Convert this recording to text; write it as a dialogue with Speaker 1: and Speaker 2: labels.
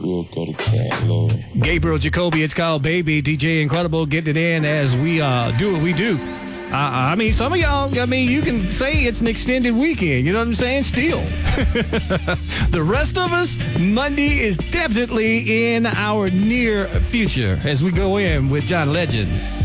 Speaker 1: We'll go to Cat Lord.
Speaker 2: Gabriel Jacoby, it's called Baby. DJ Incredible getting it in as we do what we do. I mean, some of y'all, you can say it's an extended weekend. You know what I'm saying? Still. The rest of us, Monday is definitely in our near future as we go in with John Legend.